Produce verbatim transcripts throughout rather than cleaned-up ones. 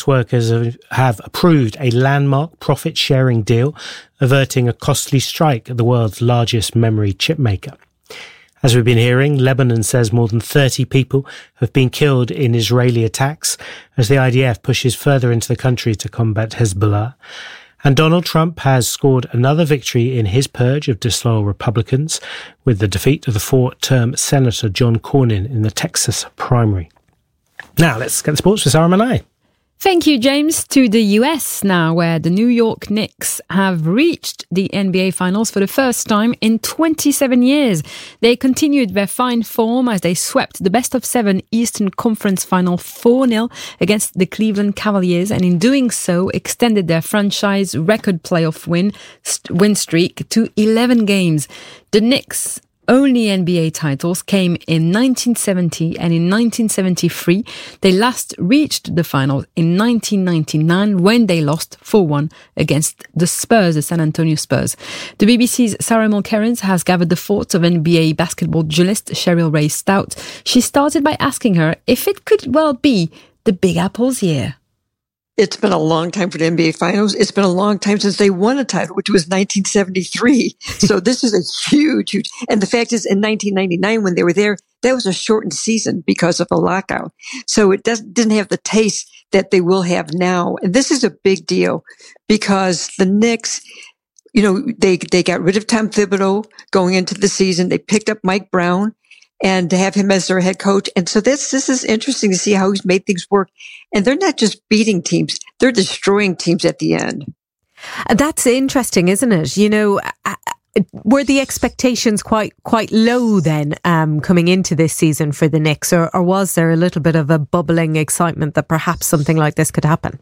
workers have, have approved a landmark profit-sharing deal, averting a costly strike at the world's largest memory chip maker. As we've been hearing, Lebanon says more than thirty people have been killed in Israeli attacks as the I D F pushes further into the country to combat Hezbollah. And Donald Trump has scored another victory in his purge of disloyal Republicans with the defeat of the four-term Senator John Cornyn in the Texas primary. Now, let's get the sports with Sarah Manai. Thank you, James. To the U S now, where the New York Knicks have reached the N B A Finals for the first time in twenty-seven years. They continued their fine form as they swept the best-of-seven Eastern Conference Final four nil against the Cleveland Cavaliers, and in doing so, extended their franchise record playoff win, win streak to eleven games. The Knicks' only N B A titles came in nineteen seventy and in nineteen seventy-three. They last reached the final in nineteen ninety-nine when they lost four one against the Spurs, the San Antonio Spurs. The B B C's Sarah Mulkerrins has gathered the thoughts of N B A basketball journalist Cheryl Rae Stout. She started by asking her if it could well be the Big Apple's year. It's been a long time for the N B A Finals. It's been a long time since they won a title, which was nineteen seventy-three. So this is a huge, huge. And the fact is, in nineteen ninety-nine, when they were there, that was a shortened season because of a lockout. So it doesn't, didn't have the taste that they will have now. And this is a big deal because the Knicks, you know, they, they got rid of Tom Thibodeau going into the season. They picked up Mike Brown and to have him as their head coach. And so this, this is interesting to see how he's made things work. And they're not just beating teams, they're destroying teams at the end. That's interesting, isn't it? You know, were the expectations quite quite low then um, coming into this season for the Knicks? Or, or was there a little bit of a bubbling excitement that perhaps something like this could happen?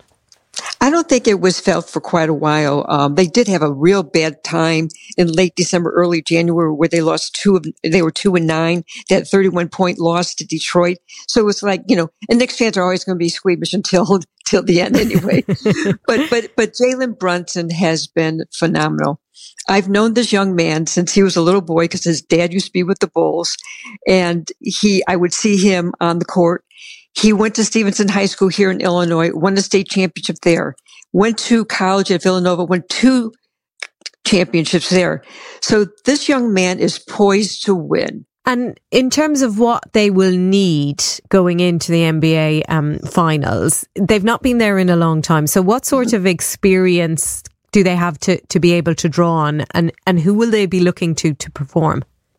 I don't think it was felt for quite a while. Um, they did have a real bad time in late December, early January, where they lost two of, they were two and nine, that thirty-one point loss to Detroit. So it was like, you know, and Knicks fans are always going to be squeamish until, till the end anyway. but, but, but Jalen Brunson has been phenomenal. I've known this young man since he was a little boy because his dad used to be with the Bulls, and he, I would see him on the court. He went to Stevenson High School here in Illinois, won the state championship there, went to college at Villanova, won two championships there. So this young man is poised to win. And in terms of what they will need going into the N B A um, finals, they've not been there in a long time. So what sort of experience do they have to, to be able to draw on, and, and who will they be looking to to perform?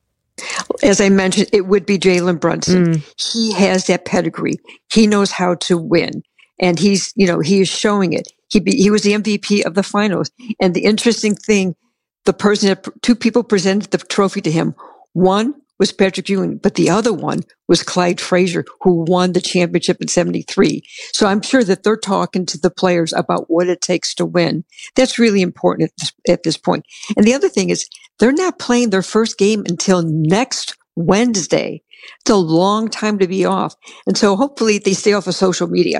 As I mentioned, it would be Jalen Brunson. Mm. He has that pedigree. He knows how to win. And he's, you know, he is showing it. He be, he was the M V P of the finals. And the interesting thing, the person, two people presented the trophy to him. One was Patrick Ewing, but the other one was Clyde Frazier, who won the championship in seventy-three. So I'm sure that they're talking to the players about what it takes to win. That's really important at this, at this point. And the other thing is, they're not playing their first game until next Wednesday. It's a long time to be off. And so hopefully they stay off of social media.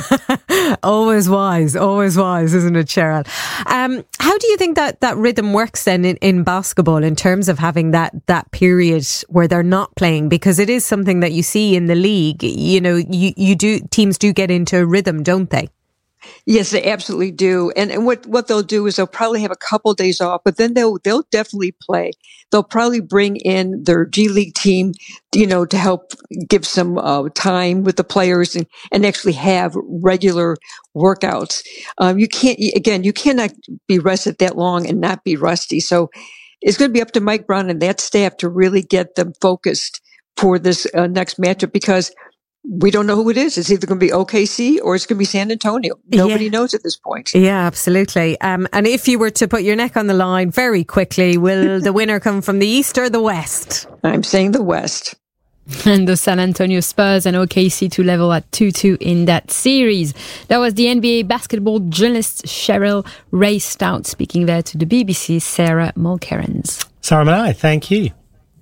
Always wise, always wise, isn't it, Cheryl? Um, how do you think that, that rhythm works then in, in basketball in terms of having that, that period where they're not playing? Because it is something that you see in the league. You know, you, you do, teams do get into a rhythm, don't they? Yes, they absolutely do. And, and what, what they'll do is they'll probably have a couple days off, but then they'll, they'll definitely play. They'll probably bring in their G League team, you know, to help give some uh, time with the players and, and actually have regular workouts. Um, you can't, again, you cannot be rested that long and not be rusty. So it's going to be up to Mike Brown and that staff to really get them focused for this uh, next matchup, because we don't know who it is. It's either going to be O K C or it's going to be San Antonio. Nobody yeah. knows at this point. Yeah, absolutely. Um, and if you were to put your neck on the line very quickly, will the winner come from the East or the West? I'm saying the West. And the San Antonio Spurs and O K C to level at two two in that series. That was the N B A basketball journalist Cheryl Rae Stout speaking there to the B B C's Sarah Mulkerrins. Sarah Manai, thank you.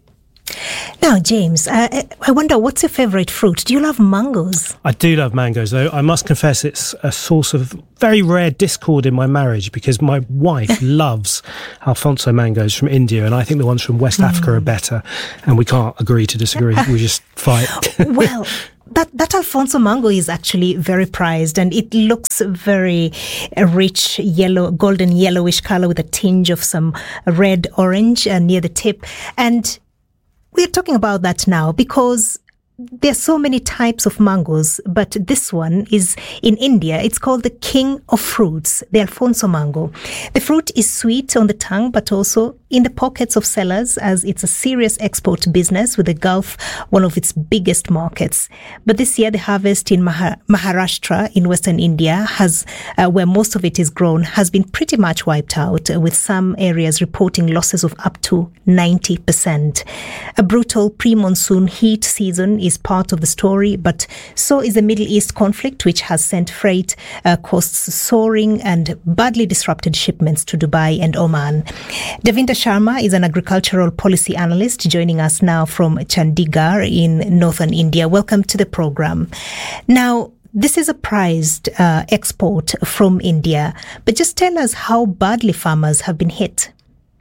Now, James, uh, I wonder, what's your favourite fruit? Do you love mangoes? I do love mangoes, though. I must confess it's a source of very rare discord in my marriage, because my wife loves Alfonso mangoes from India, and I think the ones from West mm. Africa are better, and we can't agree to disagree. We just fight. Well, that, that Alfonso mango is actually very prized, and it looks very uh, rich, yellow, golden yellowish color with a tinge of some red orange uh, near the tip. And we're talking about that now because there are so many types of mangoes, but this one is in India. It's called the king of fruits, the Alfonso mango. The fruit is sweet on the tongue, but also in the pockets of sellers, as it's a serious export business, with the Gulf one of its biggest markets. But this year, the harvest in Maha- Maharashtra in Western India, has uh, where most of it is grown, has been pretty much wiped out, uh, with some areas reporting losses of up to ninety percent. A brutal pre-monsoon heat season is part of the story, but so is the Middle East conflict, which has sent freight uh, costs soaring and badly disrupted shipments to Dubai and Oman. Devinder Sharma is an agricultural policy analyst joining us now from Chandigarh in northern India. Welcome to the program. Now, this is a prized uh, export from India, but just tell us how badly farmers have been hit.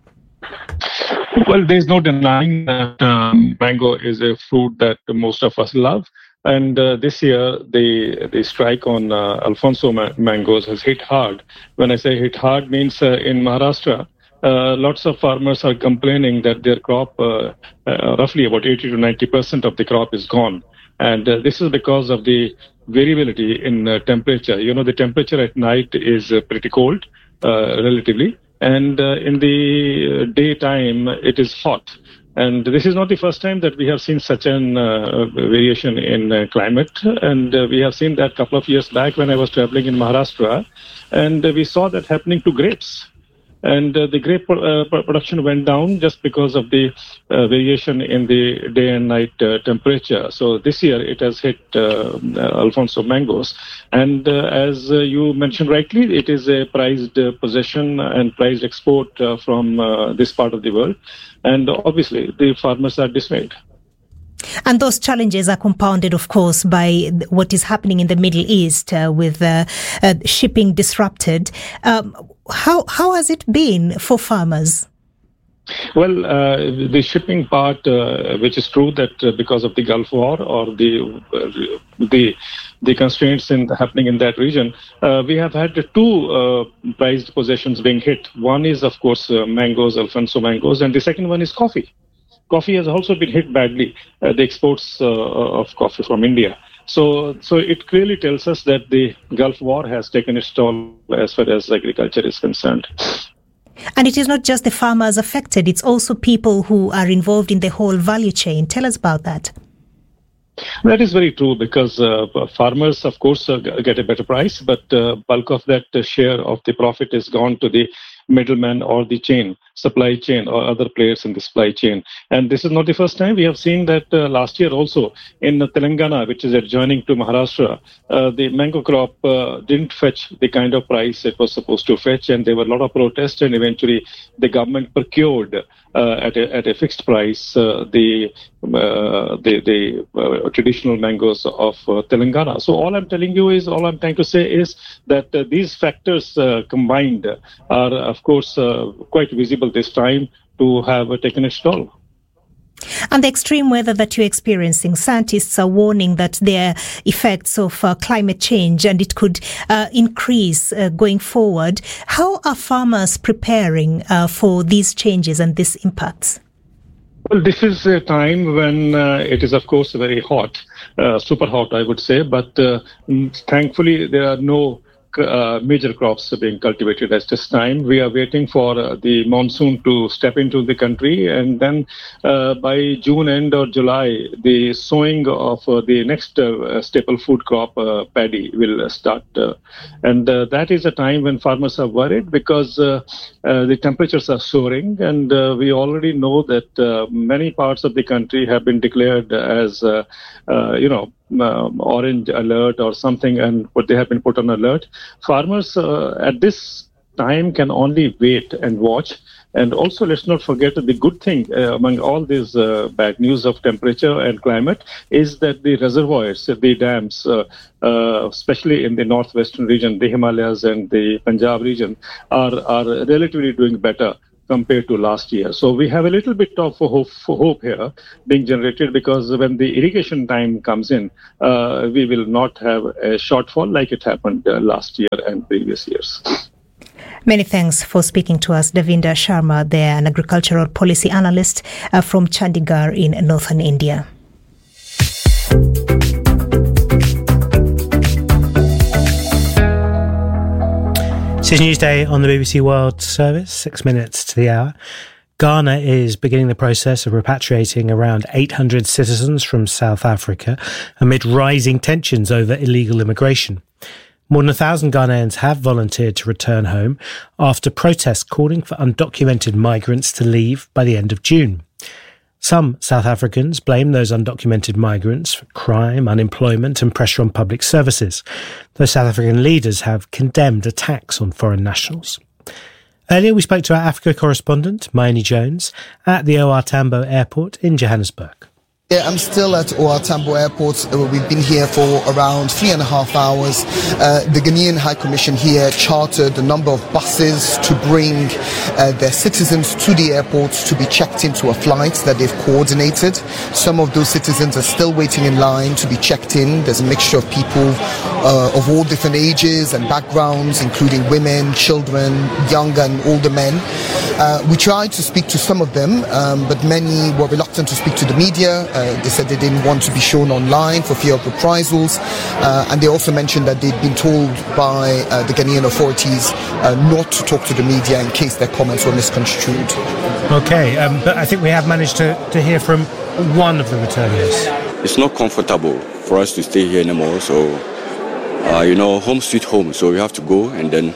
Well, there's no denying that um, mango is a fruit that most of us love. And uh, this year, the the strike on uh, Alfonso ma- mangoes has hit hard. When I say hit hard, means uh, in Maharashtra, uh, lots of farmers are complaining that their crop, uh, uh, roughly about eighty to ninety percent of the crop is gone. And uh, this is because of the variability in uh, temperature. You know, the temperature at night is uh, pretty cold, uh, relatively. And uh, in the daytime, it is hot. And this is not the first time that we have seen such an uh, variation in uh, climate. And uh, we have seen that a couple of years back when I was traveling in Maharashtra. And uh, we saw that happening to grapes. And uh, the grape uh, production went down just because of the uh, variation in the day and night uh, temperature. So this year it has hit uh, Alfonso mangoes. And uh, as uh, you mentioned rightly, it is a prized uh, possession and prized export uh, from uh, this part of the world. And obviously the farmers are dismayed. And those challenges are compounded, of course, by what is happening in the Middle East uh, with uh, uh, shipping disrupted. Um, how how has it been for farmers? Well, uh, the shipping part, uh, which is true that uh, because of the Gulf War or the uh, the the constraints in happening in that region, uh, we have had two uh, prized possessions being hit. One is, of course, uh, mangoes, Alfonso mangoes, and the second one is coffee. Coffee has also been hit badly, uh, the exports uh, of coffee from India. So so it clearly tells us that the Gulf War has taken its toll as far as agriculture is concerned. And it is not just the farmers affected, it's also people who are involved in the whole value chain. Tell us about that. That is very true because uh, farmers, of course, uh, get a better price, but uh, bulk of that uh, share of the profit is gone to the middleman or the chain, supply chain or other players in the supply chain. And this is not the first time. We have seen that uh, last year also in Telangana, which is adjoining to Maharashtra, uh, the mango crop uh, didn't fetch the kind of price it was supposed to fetch. And there were a lot of protests, and eventually the government procured uh, at, a, at a fixed price uh, the uh, the, the uh, traditional mangoes of uh, Telangana. So all I'm telling you is, all I'm trying to say is that uh, these factors uh, combined are, of course, uh, quite visible this time to have uh, taken its toll. And the extreme weather that you're experiencing, scientists are warning that there are effects of uh, climate change and it could uh, increase uh, going forward. How are farmers preparing uh, for these changes and these impacts? Well, this is a time when uh, it is, of course, very hot, uh, super hot, I would say. But uh, thankfully, there are no Uh, major crops are being cultivated at this time. We are waiting for uh, the monsoon to step into the country, and then uh, by June end or July, the sowing of uh, the next uh, staple food crop, uh, paddy, will uh, start. Uh, and uh, that is a time when farmers are worried because uh, uh, the temperatures are soaring, and uh, we already know that uh, many parts of the country have been declared as, uh, uh, you know, Um, orange alert or something, and what they have been put on alert. Farmers uh, at this time can only wait and watch. And also, let's not forget that the good thing uh, among all this uh, bad news of temperature and climate is that the reservoirs, the dams, uh, uh, especially in the northwestern region, the Himalayas and the Punjab region, are, are relatively doing better compared to last year. So we have a little bit of hope, hope here being generated, because when the irrigation time comes in, uh, we will not have a shortfall like it happened uh, last year and previous years. Many thanks for speaking to us, Davinder Sharma, there, an agricultural policy analyst uh, from Chandigarh in northern India. This is Newsday on the B B C World Service, six minutes to the hour. Ghana is beginning the process of repatriating around eight hundred citizens from South Africa amid rising tensions over illegal immigration. More than a thousand Ghanaians have volunteered to return home after protests calling for undocumented migrants to leave by the end of June. Some South Africans blame those undocumented migrants for crime, unemployment and pressure on public services, though South African leaders have condemned attacks on foreign nationals. Earlier we spoke to our Africa correspondent, Mayeni Jones, at the O R Tambo Airport in Johannesburg. Yeah, I'm still at O R Tambo Airport. Uh, we've been here for around three and a half hours. Uh, the Ghanaian High Commission here chartered a number of buses to bring uh, their citizens to the airport to be checked into a flight that they've coordinated. Some of those citizens are still waiting in line to be checked in. There's a mixture of people uh, of all different ages and backgrounds, including women, children, younger and older men. Uh, we tried to speak to some of them, um, but many were reluctant to speak to the media. Uh, they said they didn't want to be shown online for fear of reprisals, uh, and they also mentioned that they'd been told by uh, the Ghanaian authorities uh, not to talk to the media in case their comments were misconstrued. Okay, um, but I think we have managed to, to hear from one of the returnees. It's not comfortable for us to stay here anymore, so, uh, you know, home sweet home, so we have to go, and then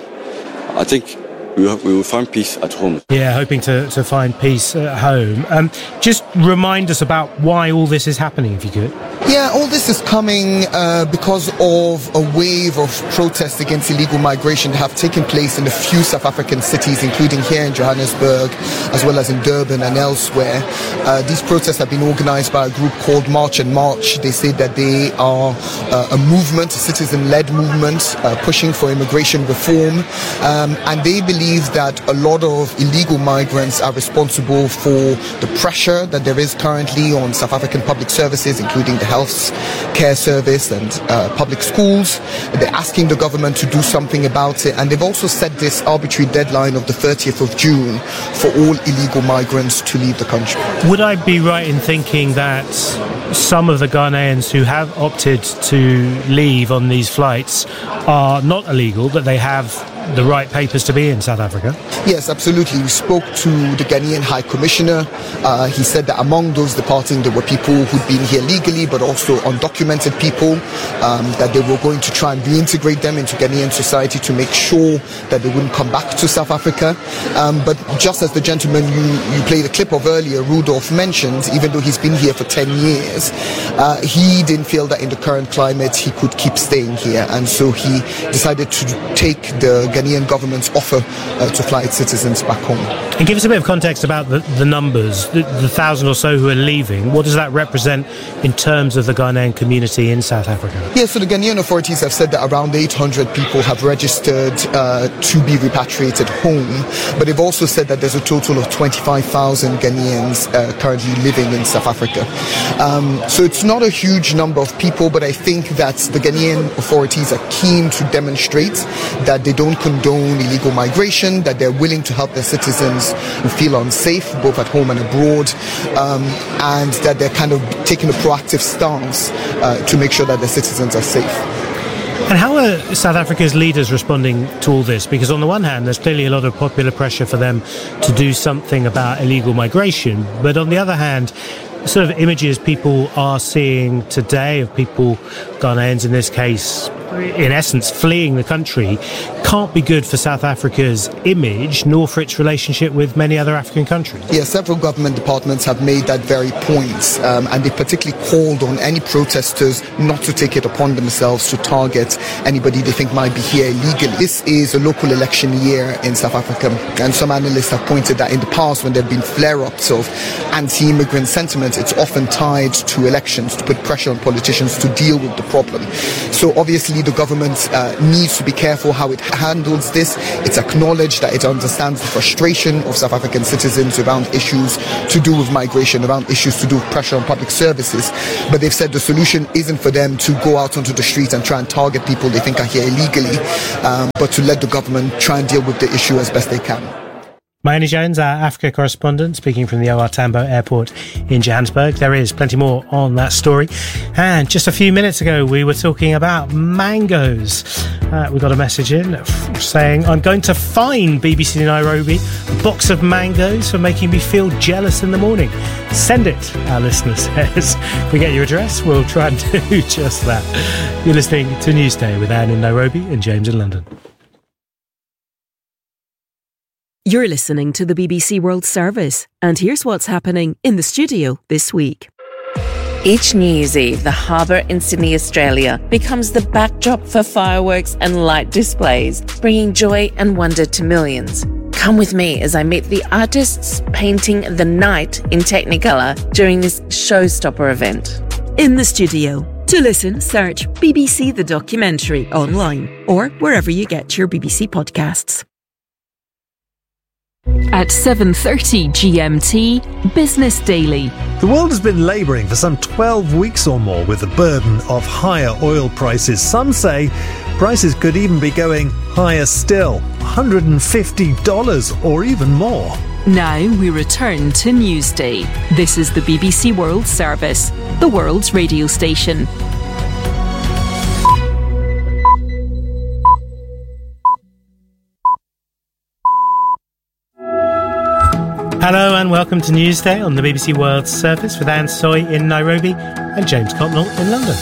I think we will, we will find peace at home. Yeah, hoping to, to find peace at home. Um, just remind us about why all this is happening, if you could. Yeah, all this is coming uh, because of a wave of protests against illegal migration that have taken place in a few South African cities, including here in Johannesburg, as well as in Durban and elsewhere. Uh, these protests have been organized by a group called March and March. They say that they are uh, a movement, a citizen-led movement, uh, pushing for immigration reform, um, and they believe that a lot of illegal migrants are responsible for the pressure that there is currently on South African public services, including the health care service and uh, public schools. They're asking the government to do something about it, and they've also set this arbitrary deadline of the thirtieth of June for all illegal migrants to leave the country. Would I be right in thinking that some of the Ghanaians who have opted to leave on these flights are not illegal, that they have the right papers to be in South Africa? Yes, absolutely. We spoke to the Ghanaian High Commissioner. Uh, he said that among those departing, there were people who'd been here legally, but also undocumented people, um, that they were going to try and reintegrate them into Ghanaian society to make sure that they wouldn't come back to South Africa. Um, but just as the gentleman you, you played a clip of earlier, Rudolph, mentioned, even though he's been here for ten years, uh, he didn't feel that in the current climate he could keep staying here. And so he decided to take the Ghanaian government's offer uh, to fly its citizens back home. And give us a bit of context about the, the numbers, the, the thousand or so who are leaving. What does that represent in terms of the Ghanaian community in South Africa? Yeah, so the Ghanaian authorities have said that around eight hundred people have registered uh, to be repatriated home, but they've also said that there's a total of twenty-five thousand Ghanaians uh, currently living in South Africa. Um, so it's not a huge number of people, but I think that the Ghanaian authorities are keen to demonstrate that they don't condone illegal migration, that they're willing to help their citizens who feel unsafe, both at home and abroad, um, and that they're kind of taking a proactive stance uh, to make sure that their citizens are safe. And how are South Africa's leaders responding to all this? Because on the one hand, there's clearly a lot of popular pressure for them to do something about illegal migration, but on the other hand, sort of images people are seeing today of people, Ghanaians in this case, in essence fleeing the country, can't be good for South Africa's image nor for its relationship with many other African countries. Yeah, several government departments have made that very point, um, and they particularly called on any protesters not to take it upon themselves to target anybody they think might be here illegally. This is a local election year in South Africa, and some analysts have pointed that in the past when there have been flare-ups of anti-immigrant sentiment, it's often tied to elections to put pressure on politicians to deal with the problem. So obviously clearly the government uh, needs to be careful how it handles this. It's acknowledged that it understands the frustration of South African citizens around issues to do with migration, around issues to do with pressure on public services. But they've said the solution isn't for them to go out onto the street and try and target people they think are here illegally, um, but to let the government try and deal with the issue as best they can. Mayeni Jones, our Africa correspondent, speaking from the O R Tambo Airport in Johannesburg. There is plenty more on that story. And just a few minutes ago, we were talking about mangoes. Uh, we got a message in saying, I'm going to fine B B C Nairobi a box of mangoes for making me feel jealous in the morning. Send it, our listener says. If we get your address, we'll try and do just that. You're listening to Newsday with Anne in Nairobi and James in London. You're listening to the B B C World Service, and here's what's happening in the studio this week. Each New Year's Eve, the harbour in Sydney, Australia, becomes the backdrop for fireworks and light displays, bringing joy and wonder to millions. Come with me as I meet the artists painting the night in Technicolor during this showstopper event. In the studio. To listen, search B B C The Documentary online or wherever you get your B B C podcasts. At seven thirty G M T, Business Daily. The world has been labouring for some twelve weeks or more with the burden of higher oil prices. Some say prices could even be going higher still, one hundred fifty dollars or even more. Now we return to Newsday. This is the B B C World Service, the world's radio station. Hello and welcome to Newsday on the B B C World Service with Anne Soy in Nairobi and James Cotnell in London.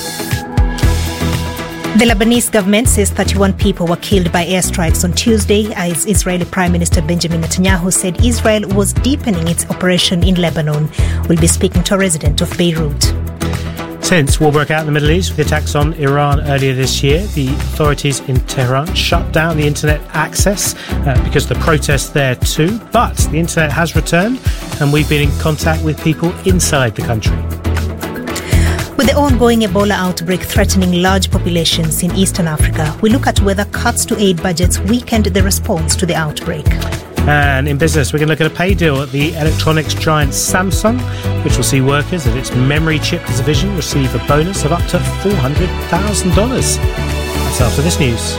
The Lebanese government says thirty-one people were killed by airstrikes on Tuesday, as Israeli Prime Minister Benjamin Netanyahu said Israel was deepening its operation in Lebanon. We'll be speaking to a resident of Beirut. Since war broke out in the Middle East with the attacks on Iran earlier this year, the authorities in Tehran shut down the internet access uh, because of the protests there too. But the internet has returned and we've been in contact with people inside the country. With the ongoing Ebola outbreak threatening large populations in Eastern Africa, we look at whether cuts to aid budgets weakened the response to the outbreak. And in business, we're going to look at a pay deal at the electronics giant Samsung, which will see workers at its memory chip division receive a bonus of up to four hundred thousand dollars. That's after this news.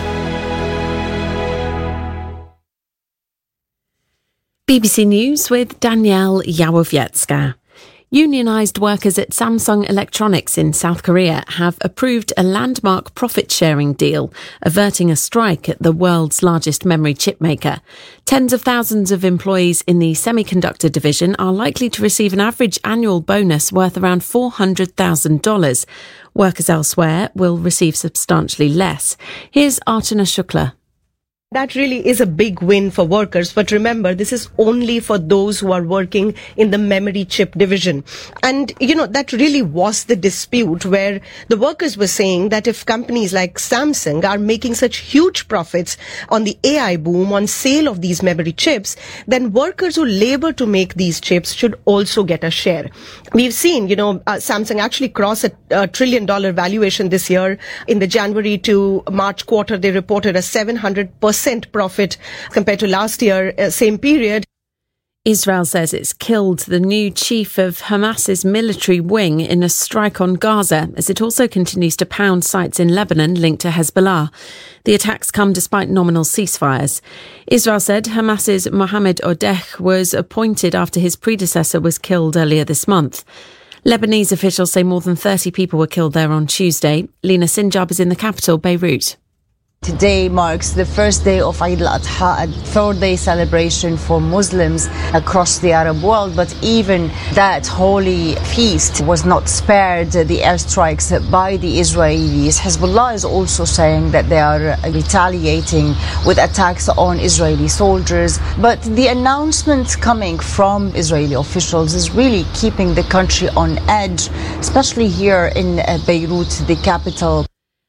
B B C News with Danielle Yawowiecka. Unionised workers at Samsung Electronics in South Korea have approved a landmark profit-sharing deal, averting a strike at the world's largest memory chip maker. Tens of thousands of employees in the semiconductor division are likely to receive an average annual bonus worth around four hundred thousand dollars. Workers elsewhere will receive substantially less. Here's Archana Shukla. That really is a big win for workers. But remember, this is only for those who are working in the memory chip division. And, you know, that really was the dispute where the workers were saying that if companies like Samsung are making such huge profits on the A I boom, on sale of these memory chips, then workers who labor to make these chips should also get a share. We've seen, you know, uh, Samsung actually cross a, a trillion dollar valuation this year. In the January to March quarter, they reported a seven hundred percent profit compared to last year, uh, same period. Israel says it's killed the new chief of Hamas's military wing in a strike on Gaza, as it also continues to pound sites in Lebanon linked to Hezbollah. The attacks come despite nominal ceasefires. Israel said Hamas's Mohammed Odeh was appointed after his predecessor was killed earlier this month. Lebanese officials say more than thirty people were killed there on Tuesday. Lena Sinjab is in the capital, Beirut. Today marks the first day of Eid al-Adha, a four-day celebration for Muslims across the Arab world. But even that holy feast was not spared the airstrikes by the Israelis. Hezbollah is also saying that they are retaliating with attacks on Israeli soldiers. But the announcement coming from Israeli officials is really keeping the country on edge, especially here in Beirut, the capital.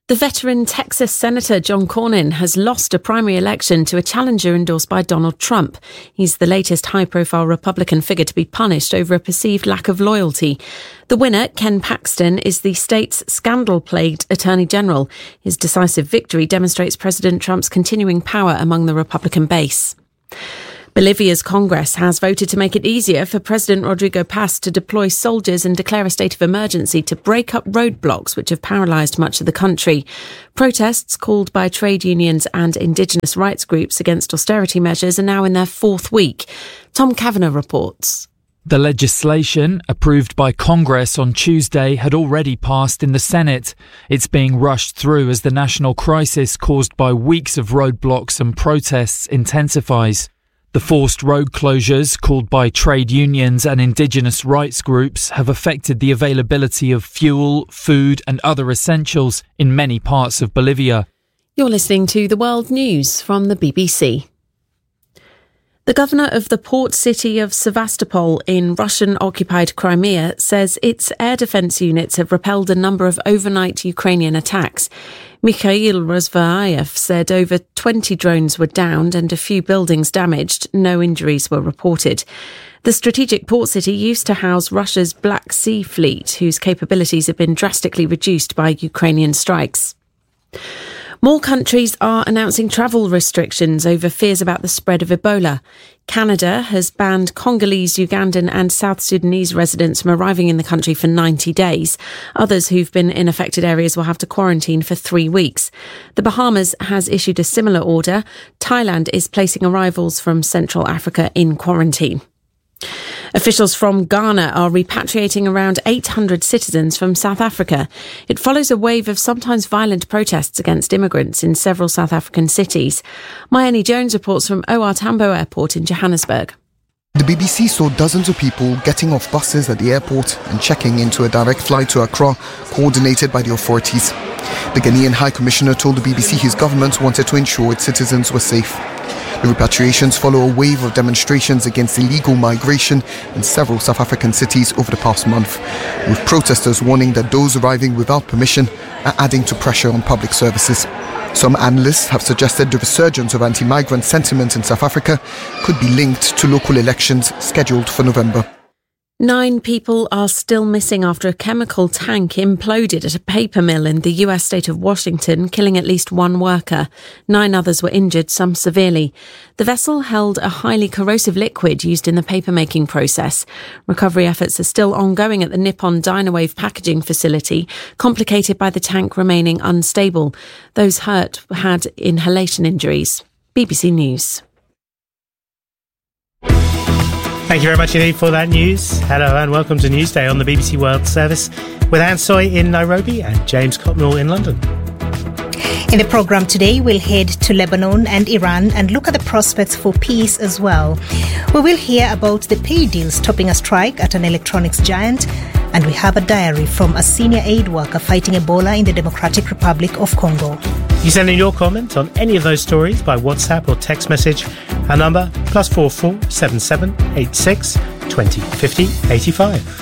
The veteran Texas Senator John Cornyn has lost a primary election to a challenger endorsed by Donald Trump. He's the latest high-profile Republican figure to be punished over a perceived lack of loyalty. The winner, Ken Paxton, is the state's scandal-plagued Attorney General. His decisive victory demonstrates President Trump's continuing power among the Republican base. Bolivia's Congress has voted to make it easier for President Rodrigo Paz to deploy soldiers and declare a state of emergency to break up roadblocks which have paralysed much of the country. Protests called by trade unions and indigenous rights groups against austerity measures are now in their fourth week. Tom Kavanagh reports. The legislation, approved by Congress on Tuesday, had already passed in the Senate. It's being rushed through as the national crisis caused by weeks of roadblocks and protests intensifies. The forced road closures, called by trade unions and indigenous rights groups, have affected the availability of fuel, food and other essentials in many parts of Bolivia. You're listening to the World News from the B B C. The governor of the port city of Sevastopol in Russian-occupied Crimea says its air defence units have repelled a number of overnight Ukrainian attacks. Mikhail Razvayev said over twenty drones were downed and a few buildings damaged. No injuries were reported. The strategic port city used to house Russia's Black Sea Fleet, whose capabilities have been drastically reduced by Ukrainian strikes. More countries are announcing travel restrictions over fears about the spread of Ebola. Canada has banned Congolese, Ugandan and South Sudanese residents from arriving in the country for ninety days. Others who've been in affected areas will have to quarantine for three weeks. The Bahamas has issued a similar order. Thailand is placing arrivals from Central Africa in quarantine. Officials from Ghana are repatriating around eight hundred citizens from South Africa. It follows a wave of sometimes violent protests against immigrants in several South African cities. Mayeni Jones reports from O R Tambo Airport in Johannesburg. The B B C saw dozens of people getting off buses at the airport and checking into a direct flight to Accra, coordinated by the authorities. The Ghanaian High Commissioner told the B B C his government wanted to ensure its citizens were safe. The repatriations follow a wave of demonstrations against illegal migration in several South African cities over the past month, with protesters warning that those arriving without permission are adding to pressure on public services. Some analysts have suggested the resurgence of anti-migrant sentiment in South Africa could be linked to local elections scheduled for November. Nine people are still missing after a chemical tank imploded at a paper mill in the U S state of Washington, killing at least one worker. Nine others were injured, some severely. The vessel held a highly corrosive liquid used in the paper-making process. Recovery efforts are still ongoing at the Nippon Dynawave packaging facility, complicated by the tank remaining unstable. Those hurt had inhalation injuries. B B C News. Thank you very much indeed for that news. Hello and welcome to Newsday on the B B C World Service with Anne Soy in Nairobi and James Cotnell in London. In the programme today, we'll head to Lebanon and Iran and look at the prospects for peace as well. We will hear about the pay deals stopping a strike at an electronics giant, and we have a diary from a senior aid worker fighting Ebola in the Democratic Republic of Congo. You send in your comment on any of those stories by WhatsApp or text message. Our number, plus four four seven seven eight six twenty fifty eighty-five.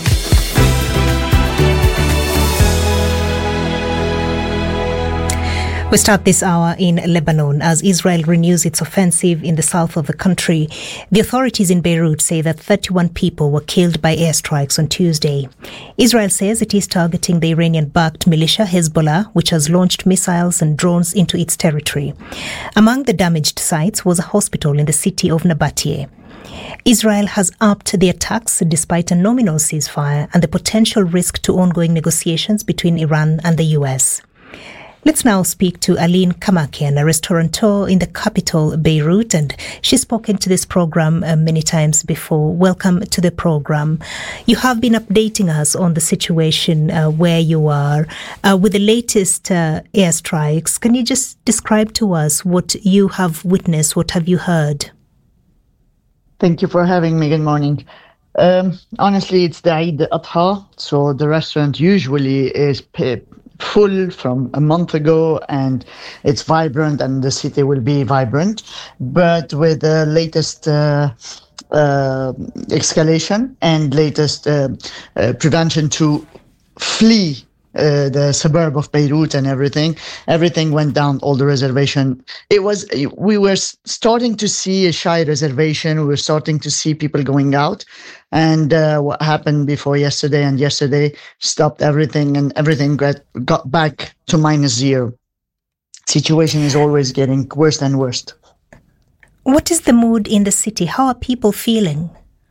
We start this hour in Lebanon as Israel renews its offensive in the south of the country. The authorities in Beirut say that thirty-one people were killed by airstrikes on Tuesday. Israel says it is targeting the Iranian-backed militia Hezbollah, which has launched missiles and drones into its territory. Among the damaged sites was a hospital in the city of Nabatie. Israel has upped the attacks despite a nominal ceasefire and the potential risk to ongoing negotiations between Iran and the U S. Let's now speak to Aline Kamakian, a restaurateur in the capital, Beirut, and she's spoken to this program uh, many times before. Welcome to the program. You have been updating us on the situation uh, where you are uh, with the latest uh, airstrikes. Can you just describe to us what you have witnessed? What have you heard? Thank you for having me. Good morning. Um, honestly, it's the Eid al-Adha, so the restaurant usually is p- full from a month ago, and it's vibrant, and the city will be vibrant. But with the latest uh, uh, escalation and latest uh, uh, prevention to flee uh, the suburb of Beirut and everything. Everything went down, all the reservation. It was, we were starting to see a shy reservation. We were starting to see people going out. And uh, what happened before yesterday and yesterday stopped everything, and everything got, got back to minus zero. Situation is always getting worse and worse. What is the mood in the city? How are people feeling?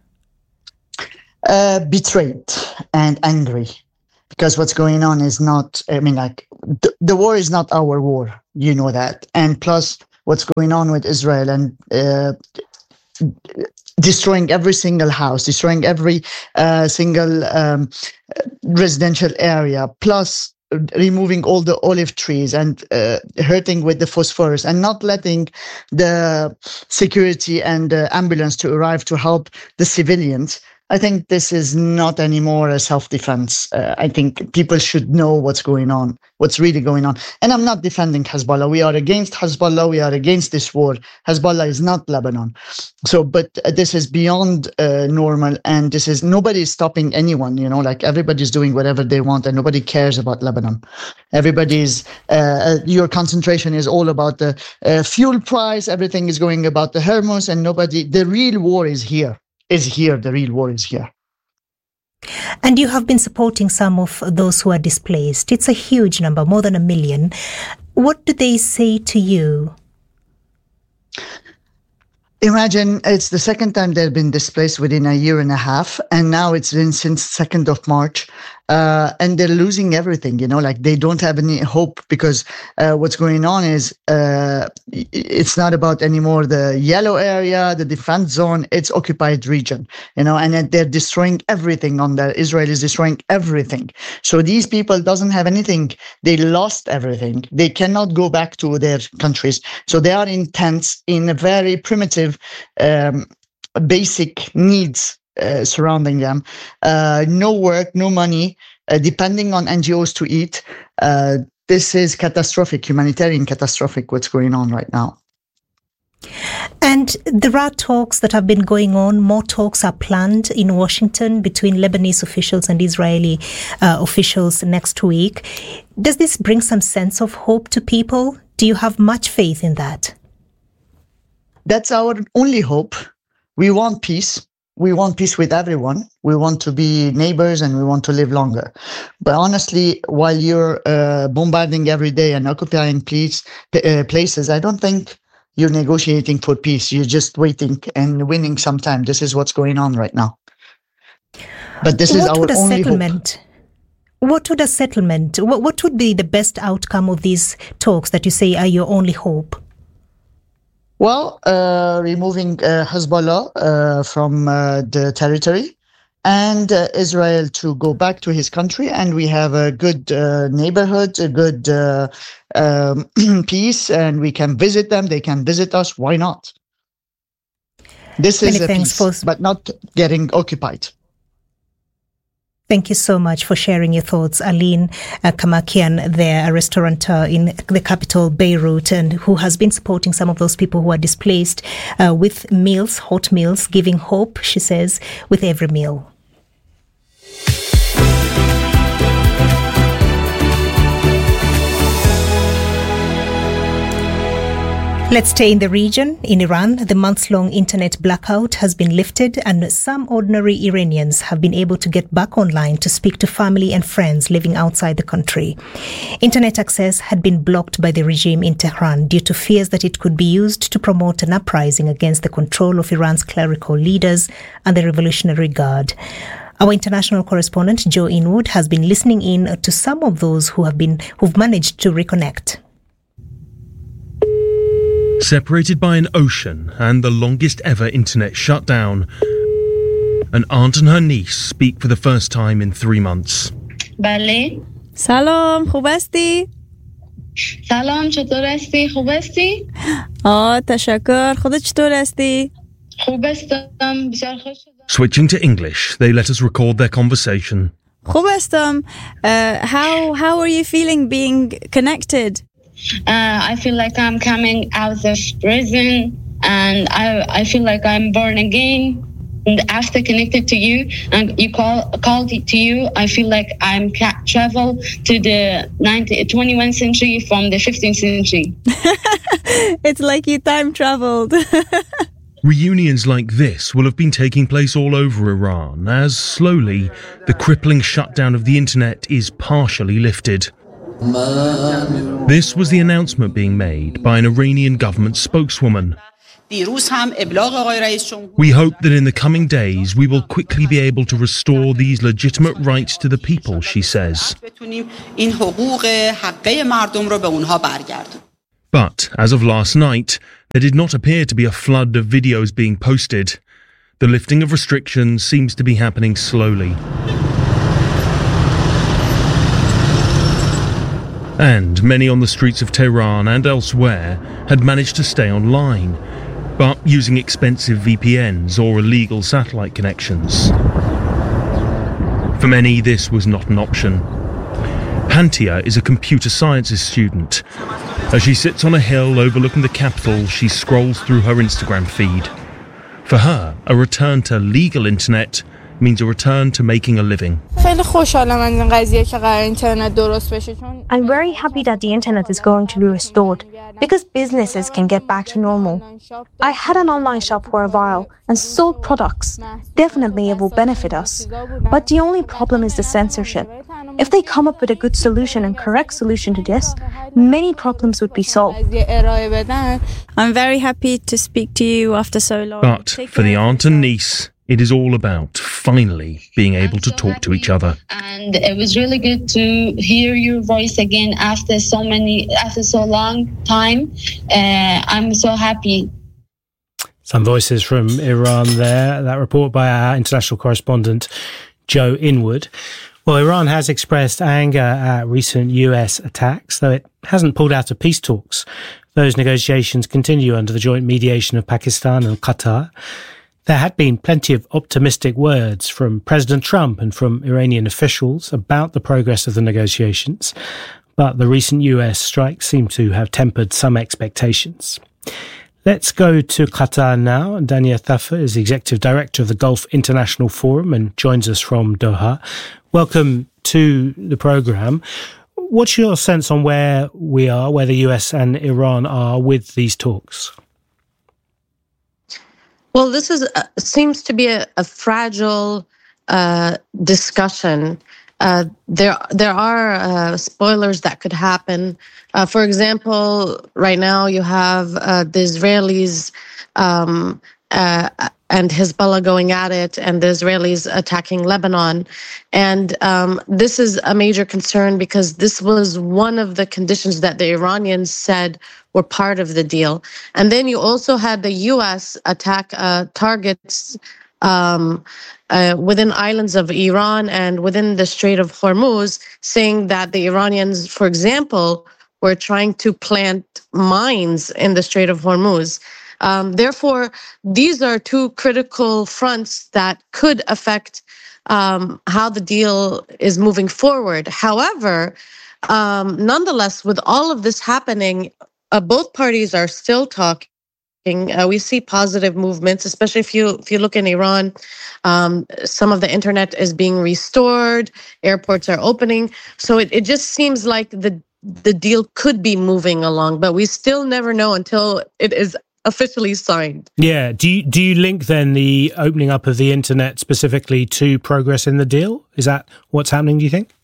Uh, betrayed and angry, because what's going on is not, I mean, like, the, the war is not our war, you know that. And plus, what's going on with Israel and uh, destroying every single house, destroying every uh, single um, residential area, plus removing all the olive trees and uh, hurting with the phosphorus and not letting the security and the ambulance to arrive to help the civilians. I think this is not anymore a self-defense. Uh, I think people should know what's going on, what's really going on. And I'm not defending Hezbollah. We are against Hezbollah. We are against this war. Hezbollah is not Lebanon. So, but this is beyond uh, normal. And this is, nobody is stopping anyone, you know, like everybody's doing whatever they want and nobody cares about Lebanon. Everybody's, uh, your concentration is all about the uh, fuel price. Everything is going about the Hormuz, and nobody, the real war is here. is here. The real war is here. And you have been supporting some of those who are displaced. It's a huge number, more than a million. What do they say to you? Imagine it's the second time they've been displaced within a year and a half, and now it's been since second of March. Uh, and they're losing everything, you know, like they don't have any hope, because uh, what's going on is uh, it's not about anymore the yellow area, the defense zone, it's occupied region, you know, and they're destroying everything on there. Israel is destroying everything. So these people doesn't have anything. They lost everything. They cannot go back to their countries. So they are in tents in a very primitive, um, basic needs Uh, surrounding them, uh, no work, no money, uh, depending on N G Os to eat. Uh, this is catastrophic, humanitarian catastrophic, what's going on right now. And there are talks that have been going on. More talks are planned in Washington between Lebanese officials and Israeli uh, officials next week. Does this bring some sense of hope to people? Do you have much faith in that? That's our only hope. We want peace. We want peace with everyone. We want to be neighbors and we want to live longer. But honestly, while you're uh, bombarding every day and occupying place, uh, places, I don't think you're negotiating for peace. You're just waiting and winning some time. This is what's going on right now. But this is our only hope. What would a settlement, what, what would be the best outcome of these talks that you say are your only hope? Well, uh, removing uh, Hezbollah uh, from uh, the territory, and uh, Israel to go back to his country, and we have a good uh, neighborhood, a good uh, um, peace, and we can visit them. They can visit us. Why not? This is a peace, for... but not getting occupied. Thank you so much for sharing your thoughts. Aline uh, Kamakian, there, a restaurateur in the capital, Beirut, and who has been supporting some of those people who are displaced uh, with meals, hot meals, giving hope, she says, with every meal. Let's stay in the region. In Iran, the months-long internet blackout has been lifted and some ordinary Iranians have been able to get back online to speak to family and friends living outside the country. Internet access had been blocked by the regime in Tehran due to fears that it could be used to promote an uprising against the control of Iran's clerical leaders and the Revolutionary Guard. Our international correspondent, Joe Inwood, has been listening in to some of those who have been who've managed to reconnect. Separated by an ocean and the longest ever internet shutdown, an aunt and her niece speak for the first time in three months. بله. سلام، خوب هستی؟ سلام، چطور هستی؟ خوب هستی؟ آه، تشکر. خودت چطور هستی؟ خوب هستم، بسیار خوش شدم. Switching to English, they let us record their conversation. خوب هستم. Uh, how how are you feeling being connected? Uh, I feel like I'm coming out of prison and I I feel like I'm born again. after connected to you and you call called to you, I feel like I'm ca- travel to the nineteenth, twenty-first century from the fifteenth century. It's like you time traveled. Reunions like this will have been taking place all over Iran as slowly the crippling shutdown of the internet is partially lifted. This was the announcement being made by an Iranian government spokeswoman. We hope that in the coming days we will quickly be able to restore these legitimate rights to the people, she says. But as of last night, there did not appear to be a flood of videos being posted. The lifting of restrictions seems to be happening slowly. And many on the streets of Tehran and elsewhere had managed to stay online, but using expensive V P Ns or illegal satellite connections. For many, this was not an option. Hantia is a computer sciences student. As she sits on a hill overlooking the capital, she scrolls through her Instagram feed. For her, a return to legal internet means a return to making a living. I'm very happy that the internet is going to be restored because businesses can get back to normal. I had an online shop for a while and sold products. Definitely it will benefit us. But the only problem is the censorship. If they come up with a good solution and correct solution to this, many problems would be solved. I'm very happy to speak to you after so long. But for the aunt and niece, it is all about finally being able to talk to each other. And it was really good to hear your voice again after so many, after so long time. Uh, I'm so happy. Some voices from Iran there. That report by our international correspondent, Joe Inwood. Well, Iran has expressed anger at recent U S attacks, though it hasn't pulled out of peace talks. Those negotiations continue under the joint mediation of Pakistan and Qatar. There had been plenty of optimistic words from President Trump and from Iranian officials about the progress of the negotiations, but the recent U S strikes seem to have tempered some expectations. Let's go to Qatar now. Dania Thafer is the Executive Director of the Gulf International Forum and joins us from Doha. Welcome to the programme. What's your sense on where we are, where the U S and Iran are with these talks? Well, this is uh, seems to be a, a fragile uh, discussion. Uh, there, there are uh, spoilers that could happen. Uh, for example, right now you have uh, the Israelis um, uh, and Hezbollah going at it, and the Israelis attacking Lebanon. And um, this is a major concern because this was one of the conditions that the Iranians said were part of the deal. And then you also had the U S attack uh, targets um, uh, within islands of Iran and within the Strait of Hormuz, saying that the Iranians, for example, were trying to plant mines in the Strait of Hormuz. Um, therefore, these are two critical fronts that could affect um, how the deal is moving forward. However, um, nonetheless, with all of this happening, uh, both parties are still talking. Uh, we see positive movements, especially if you if you look in Iran. Um, some of the internet is being restored, airports are opening, so it, it just seems like the the deal could be moving along, but we still never know until it is officially signed. Yeah. Do you, do you link then the opening up of the internet specifically to progress in the deal? Is that what's happening, do you think?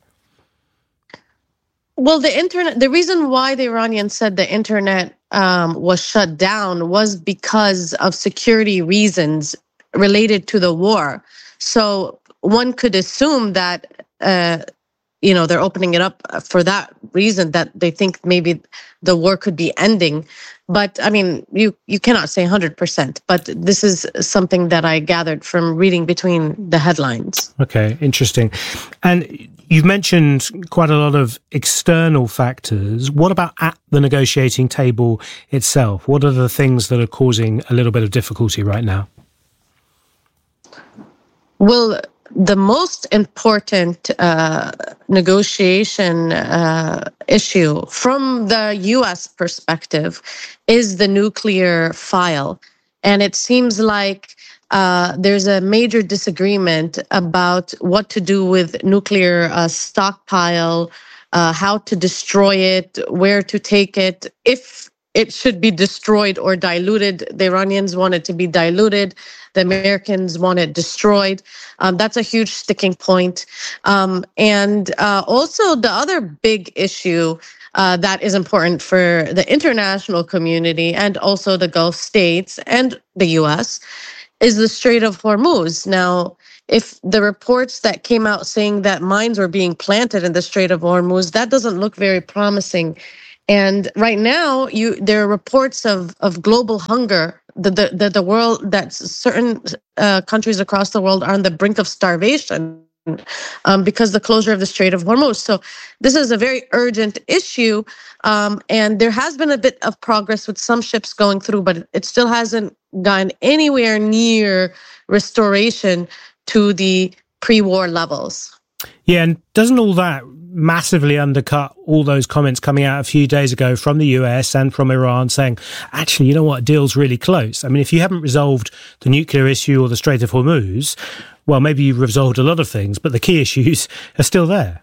Well, the internet, the reason why the Iranians said the internet um, was shut down was because of security reasons related to the war. So one could assume that, uh, you know, they're opening it up for that reason, that they think maybe the war could be ending. But I mean, you, you cannot say one hundred percent, but this is something that I gathered from reading between the headlines. Okay, interesting. And you've mentioned quite a lot of external factors. What about at the negotiating table itself? What are the things that are causing a little bit of difficulty right now? Well, the most important uh, negotiation uh, issue from the U S perspective is the nuclear file. And it seems like uh, there's a major disagreement about what to do with nuclear uh, stockpile, uh, how to destroy it, where to take it, if it should be destroyed or diluted. The Iranians want it to be diluted. The Americans want it destroyed. Um, that's a huge sticking point. Um, and uh, also the other big issue uh, that is important for the international community and also the Gulf states and the U S is the Strait of Hormuz. Now, if the reports that came out saying that mines were being planted in the Strait of Hormuz, that doesn't look very promising. And right now, you there are reports of, of global hunger. The, the, the, the world, that certain uh, countries across the world are on the brink of starvation um, because the closure of the Strait of Hormuz. So this is a very urgent issue. Um, and there has been a bit of progress with some ships going through, but it still hasn't gone anywhere near restoration to the pre-war levels. Yeah, and doesn't all that massively undercut all those comments coming out a few days ago from the U S and from Iran saying, actually, you know what, a deal's really close. I mean, if you haven't resolved the nuclear issue or the Strait of Hormuz, well, maybe you've resolved a lot of things, but the key issues are still there.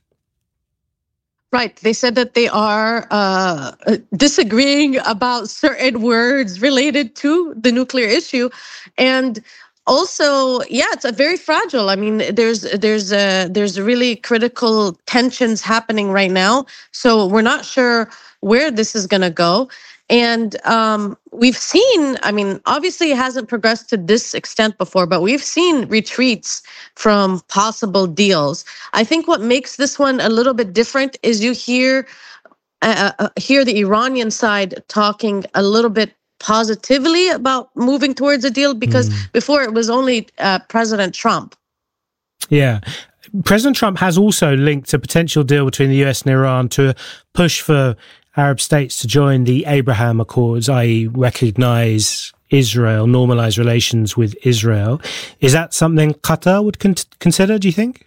Right. They said that they are uh, disagreeing about certain words related to the nuclear issue. And also, yeah, it's a very fragile. I mean, there's there's a, there's really critical tensions happening right now. So we're not sure where this is going to go. And um, we've seen, I mean, obviously it hasn't progressed to this extent before, but we've seen retreats from possible deals. I think what makes this one a little bit different is you hear uh, uh, hear the Iranian side talking a little bit positively about moving towards a deal, because mm. before it was only uh, President Trump. Yeah. President Trump has also linked a potential deal between the U S and Iran to push for Arab states to join the Abraham Accords, that is recognise Israel, normalise relations with Israel. Is that something Qatar would con- consider, do you think?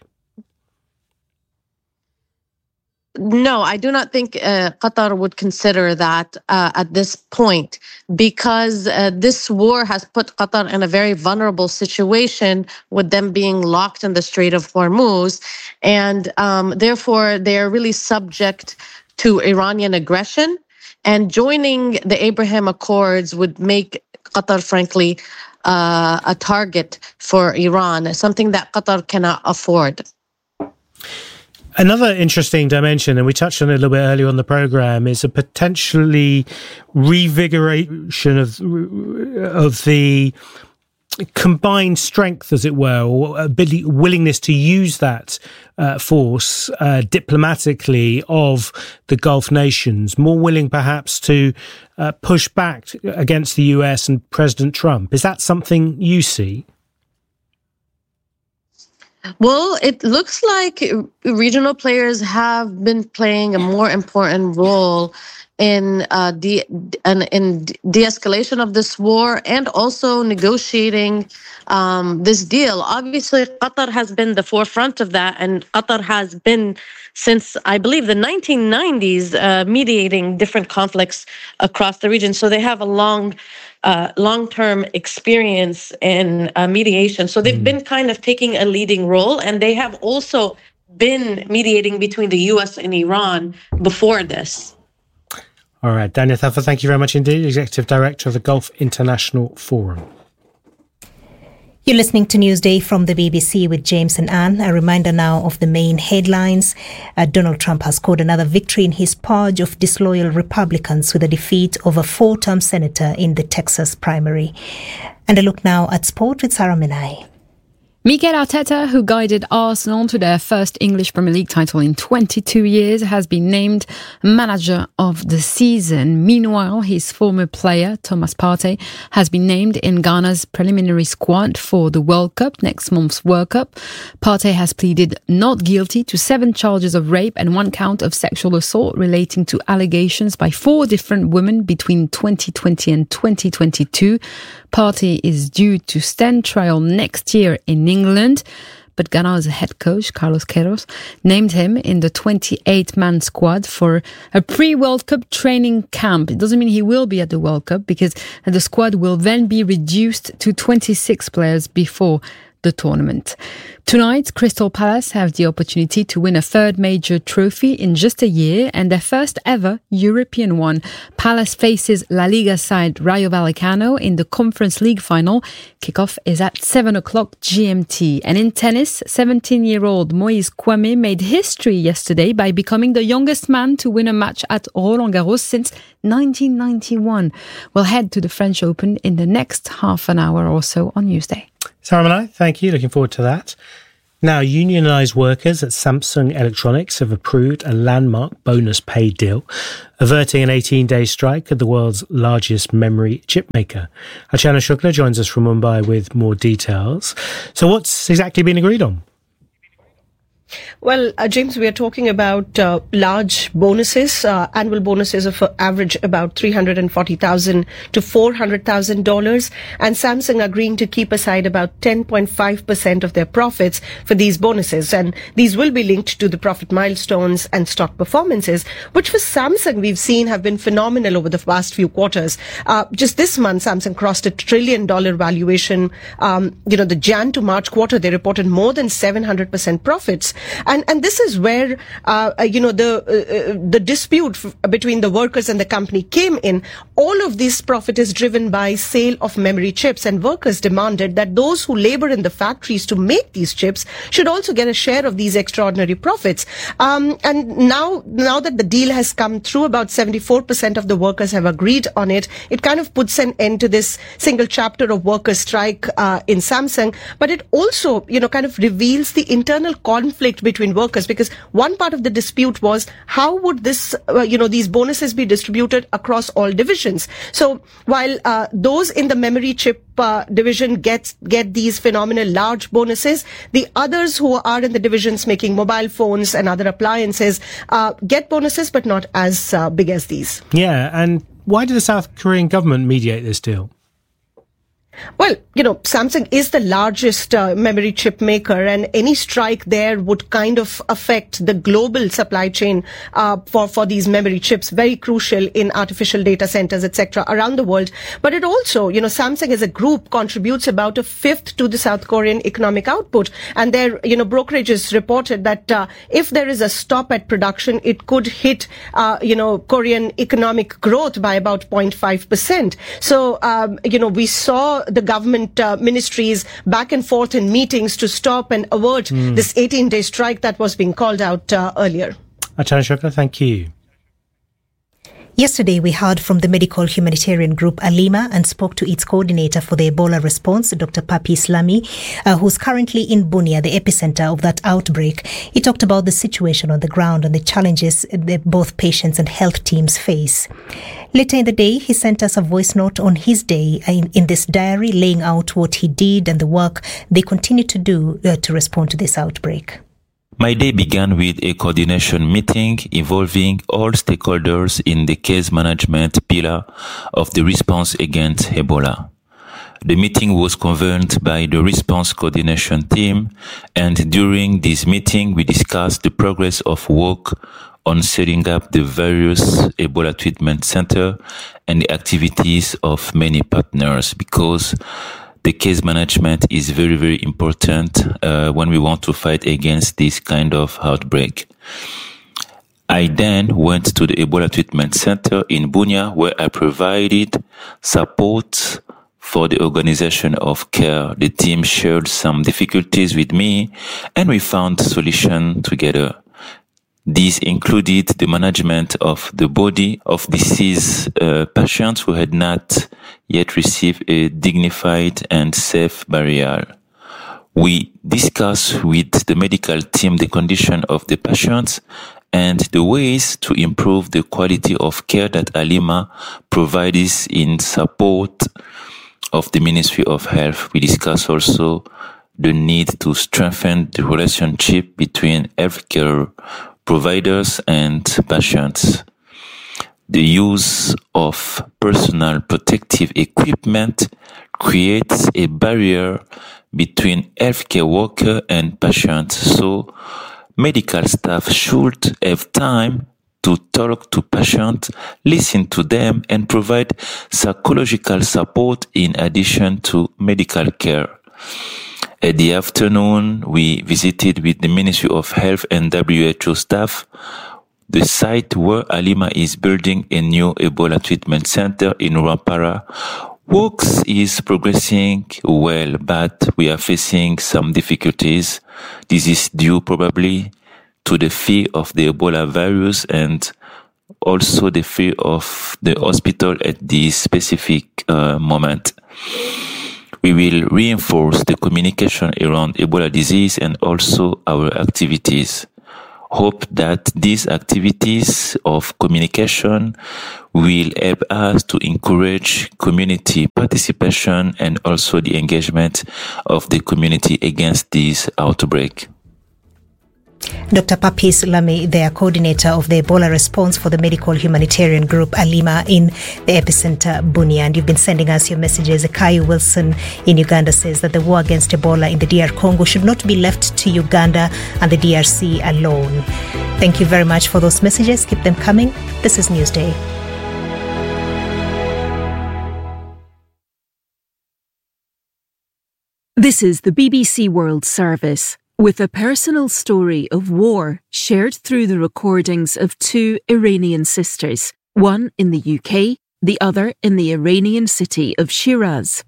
No, I do not think uh, Qatar would consider that uh, at this point, because uh, this war has put Qatar in a very vulnerable situation with them being locked in the Strait of Hormuz. And um, therefore, they are really subject to Iranian aggression. And joining the Abraham Accords would make Qatar, frankly, uh, a target for Iran, something that Qatar cannot afford. Another interesting dimension, and we touched on it a little bit earlier on the programme, is a potentially revigoration of of the combined strength, as it were, or ability, willingness to use that uh, force uh, diplomatically of the Gulf nations, more willing perhaps to uh, push back against the U S and President Trump. Is that something you see? Well, it looks like regional players have been playing a more important role in uh, de- in, in de-escalation of this war and also negotiating um, this deal. Obviously, Qatar has been the forefront of that, and Qatar has been, since I believe the nineteen nineties, uh, mediating different conflicts across the region. So they have a long Uh, long-term experience in uh, mediation. So they've mm. been kind of taking a leading role, and they have also been mediating between the U S and Iran before this. All right, Dania Thafer, thank you very much indeed, Executive Director of the Gulf International Forum. You're listening to Newsday from the B B C with James and Anne. A reminder now of the main headlines. Uh, Donald Trump has scored another victory in his purge of disloyal Republicans with a defeat of a four-term senator in the Texas primary. And a look now at sport with Sarah Minai. Mikel Arteta, who guided Arsenal to their first English Premier League title in twenty-two years, has been named manager of the season. Meanwhile, his former player, Thomas Partey, has been named in Ghana's preliminary squad for the World Cup, next month's World Cup. Partey has pleaded not guilty to seven charges of rape and one count of sexual assault relating to allegations by four different women between twenty twenty and twenty twenty-two. Partey is due to stand trial next year in England. but Ghana's head coach, Carlos Queiroz, named him in the twenty-eight man squad for a pre-World Cup training camp. It doesn't mean he will be at the World Cup, because the squad will then be reduced to twenty-six players before the tournament. Tonight, Crystal Palace have the opportunity to win a third major trophy in just a year and their first ever European one. Palace faces La Liga side Rayo Vallecano in the Conference League final. Kickoff is at seven o'clock G M T. And in tennis, seventeen-year-old Moïse Kouamé made history yesterday by becoming the youngest man to win a match at Roland Garros since nineteen ninety-one. We'll head to the French Open in the next half an hour or so on Newsday. Sarah Manai, thank you. Looking forward to that. Now, unionised workers at Samsung Electronics have approved a landmark bonus pay deal, averting an eighteen-day strike at the world's largest memory chip maker. Archana Shukla joins us from Mumbai with more details. So what's exactly been agreed on? Well, uh, James, we are talking about uh, large bonuses, uh, annual bonuses of uh, average about three hundred forty thousand to four hundred thousand dollars, and Samsung agreeing to keep aside about ten point five percent of their profits for these bonuses. And these will be linked to the profit milestones and stock performances, which for Samsung we've seen have been phenomenal over the past few quarters. Uh, just this month, Samsung crossed a trillion dollar valuation. Um, you know, the Jan to March quarter, they reported more than seven hundred percent profits. And and this is where uh, you know the uh, the dispute f- between the workers and the company came in. All of this profit is driven by sale of memory chips, and workers demanded that those who labor in the factories to make these chips should also get a share of these extraordinary profits. Um, and now now that the deal has come through, about seventy-four percent of the workers have agreed on it. It kind of puts an end to this single chapter of workers' strike uh, in Samsung, but it also you know kind of reveals the internal conflict between workers, because one part of the dispute was how would this, uh, you know, these bonuses be distributed across all divisions. So while uh, those in the memory chip uh, division get get these phenomenal large bonuses, the others who are in the divisions making mobile phones and other appliances uh, get bonuses, but not as uh, big as these. Yeah, and why did the South Korean government mediate this deal? Well, you know, Samsung is the largest uh, memory chip maker, and any strike there would kind of affect the global supply chain uh, for, for these memory chips, very crucial in artificial data centers, et cetera, around the world. But it also, you know, Samsung as a group contributes about a fifth to the South Korean economic output. And their, you know, brokerages reported that uh, if there is a stop at production, it could hit, uh, you know, Korean economic growth by about zero point five percent. So, um, you know, we saw the government uh, ministries back and forth in meetings to stop and avert mm. this eighteen-day strike that was being called out uh, earlier. Archana Shukla, thank you. Yesterday, we heard from the medical humanitarian group Alima and spoke to its coordinator for the Ebola response, Doctor Papi Islami, uh, who's currently in Bunia, the epicenter of that outbreak. He talked about the situation on the ground and the challenges that both patients and health teams face. Later in the day, he sent us a voice note on his day in, in this diary, laying out what he did and the work they continue to do uh, to respond to this outbreak. My day began with a coordination meeting involving all stakeholders in the case management pillar of the response against Ebola. The meeting was governed by the response coordination team, and during this meeting we discussed the progress of work on setting up the various Ebola treatment center and the activities of many partners, because the case management is very, very important uh, when we want to fight against this kind of outbreak. I then went to the Ebola Treatment Center in Bunia, where I provided support for the organization of care. The team shared some difficulties with me, and we found solutions together. These included the management of the body of deceased uh, patients who had not yet received a dignified and safe burial. We discussed with the medical team the condition of the patients and the ways to improve the quality of care that Alima provides in support of the Ministry of Health. We discussed also the need to strengthen the relationship between healthcare providers and patients. The use of personal protective equipment creates a barrier between healthcare worker and patient, so medical staff should have time to talk to patients, listen to them, and provide psychological support in addition to medical care. At the afternoon, we visited with the Ministry of Health and W H O staff the site where Halima is building a new Ebola treatment center in Rwampara. Work is progressing well, but we are facing some difficulties. This is due probably to the fear of the Ebola virus and also the fear of the hospital at this specific uh, moment. We will reinforce the communication around Ebola disease and also our activities. Hope that these activities of communication will help us to encourage community participation and also the engagement of the community against this outbreak. Doctor Papis Lami, their coordinator of the Ebola response for the medical humanitarian group Halima in the epicenter Bunia. And you've been sending us your messages. Kayu Wilson in Uganda says that the war against Ebola in the D R Congo should not be left to Uganda and the D R C alone. Thank you very much for those messages. Keep them coming. This is Newsday. This is the B B C World Service, with a personal story of war shared through the recordings of two Iranian sisters, one in the U K, the other in the Iranian city of Shiraz.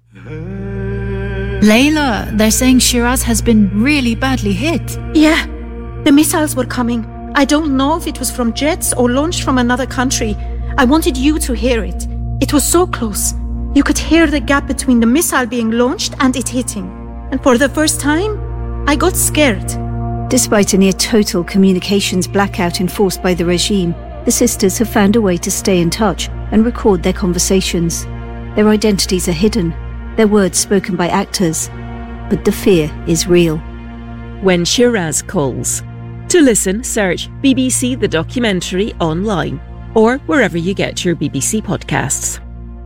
Layla, they're saying Shiraz has been really badly hit. Yeah, the missiles were coming. I don't know if it was from jets or launched from another country. I wanted you to hear it. It was so close. You could hear the gap between the missile being launched and it hitting. And for the first time, I got scared. Despite a near total communications blackout enforced by the regime, the sisters have found a way to stay in touch and record their conversations. Their identities are hidden, their words spoken by actors, but the fear is real. When Shiraz calls. To listen, search B B C The Documentary online or wherever you get your B B C podcasts.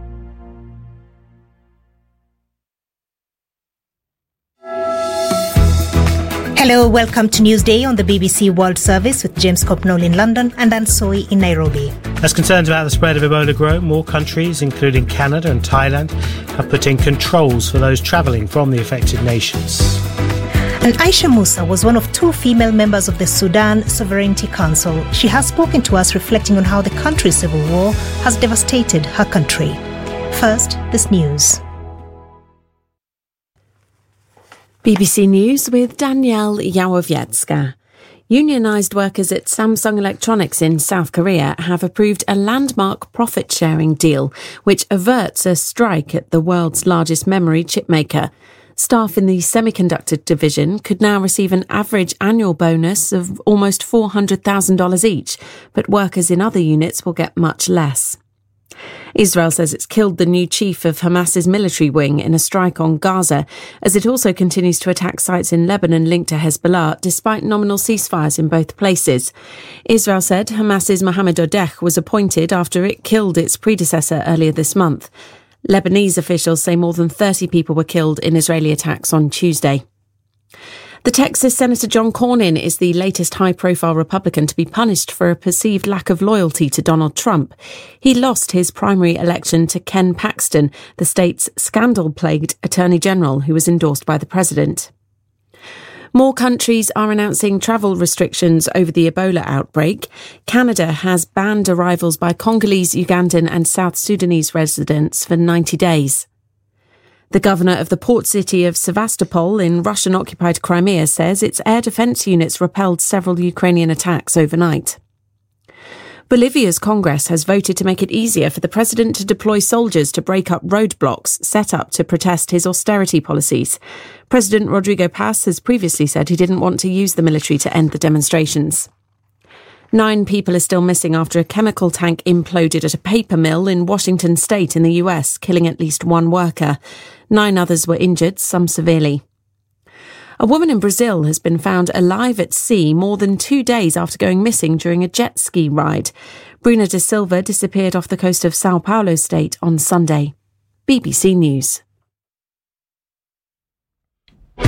Hello, welcome to Newsday on the B B C World Service with James Copnall in London and Anne Soy in Nairobi. As concerns about the spread of Ebola grow, more countries, including Canada and Thailand, have put in controls for those travelling from the affected nations. And Aisha Musa was one of two female members of the Sudan Sovereignty Council. She has spoken to us reflecting on how the country's civil war has devastated her country. First, this news. B B C News with Danielle Yawowiecka. Unionised workers at Samsung Electronics in South Korea have approved a landmark profit-sharing deal which averts a strike at the world's largest memory chip maker. Staff in the semiconductor division could now receive an average annual bonus of almost four hundred thousand dollars each, but workers in other units will get much less. Israel says it's killed the new chief of Hamas's military wing in a strike on Gaza, as it also continues to attack sites in Lebanon linked to Hezbollah, despite nominal ceasefires in both places. Israel said Hamas's Mohammed Odeh was appointed after it killed its predecessor earlier this month. Lebanese officials say more than thirty people were killed in Israeli attacks on Tuesday. The Texas Senator John Cornyn is the latest high-profile Republican to be punished for a perceived lack of loyalty to Donald Trump. He lost his primary election to Ken Paxton, the state's scandal-plagued Attorney General who was endorsed by the president. More countries are announcing travel restrictions over the Ebola outbreak. Canada has banned arrivals by Congolese, Ugandan and South Sudanese residents for ninety days. The governor of the port city of Sevastopol in Russian-occupied Crimea says its air defence units repelled several Ukrainian attacks overnight. Bolivia's Congress has voted to make it easier for the president to deploy soldiers to break up roadblocks set up to protest his austerity policies. President Rodrigo Paz has previously said he didn't want to use the military to end the demonstrations. Nine people are still missing after a chemical tank imploded at a paper mill in Washington state in the U S, killing at least one worker. Nine others were injured, some severely. A woman in Brazil has been found alive at sea more than two days after going missing during a jet ski ride. Bruna da Silva disappeared off the coast of Sao Paulo state on Sunday. B B C News.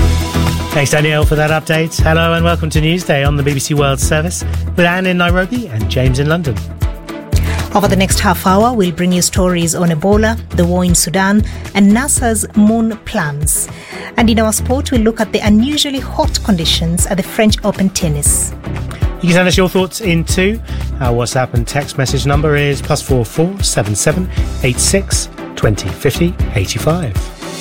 Thanks, Danielle, for that update. Hello and welcome to Newsday on the B B C World Service with Anne in Nairobi and James in London. Over the next half hour, we'll bring you stories on Ebola, the war in Sudan, and NASA's moon plans. And in our sport, we'll look at the unusually hot conditions at the French Open tennis. You can send us your thoughts in too. Our WhatsApp and text message number is plus four four seven seven eight six twenty fifty eighty five.